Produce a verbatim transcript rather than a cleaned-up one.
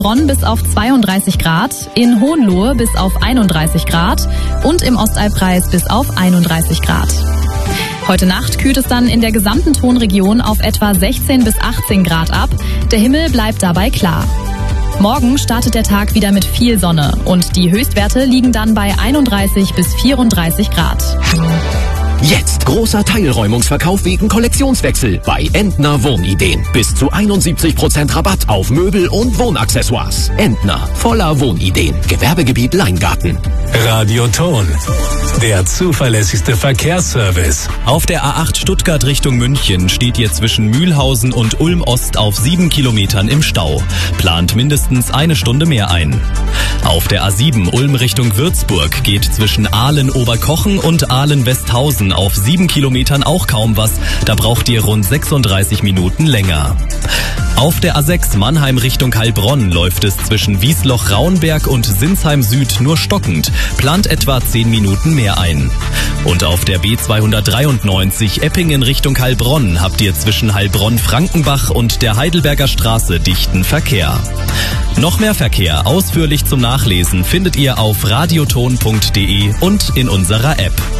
Bonn bis auf zweiunddreißig Grad, in Hohenlohe bis auf einunddreißig Grad und im Ostalbkreis bis auf einunddreißig Grad. Heute Nacht kühlt es dann in der gesamten Tonregion auf etwa sechzehn bis achtzehn Grad ab. Der Himmel bleibt dabei klar. Morgen startet der Tag wieder mit viel Sonne und die Höchstwerte liegen dann bei einunddreißig bis vierunddreißig Grad. Jetzt großer Teilräumungsverkauf wegen Kollektionswechsel bei Entner Wohnideen. Bis zu einundsiebzig Prozent Rabatt auf Möbel und Wohnaccessoires. Entner, voller Wohnideen. Gewerbegebiet Leingarten. Radioton, der zuverlässigste Verkehrsservice. Auf der A acht Stuttgart Richtung München steht ihr zwischen Mühlhausen und Ulm Ost auf sieben Kilometern im Stau. Plant mindestens eine Stunde mehr ein. Auf der A sieben Ulm Richtung Würzburg geht zwischen Ahlen-Oberkochen und Ahlen-Westhausen auf sieben Kilometern auch kaum was. Da braucht ihr rund sechsunddreißig Minuten länger. Auf der A sechs Mannheim Richtung Heilbronn läuft es zwischen Wiesloch-Raunberg und Sinsheim Süd nur stockend. Plant etwa zehn Minuten mehr ein. Und auf der B zweihundertdreiundneunzig Eppingen Richtung Heilbronn habt ihr zwischen Heilbronn-Frankenbach und der Heidelberger Straße dichten Verkehr. Noch mehr Verkehr ausführlich zum Nachlesen findet ihr auf radioton punkt de und in unserer App.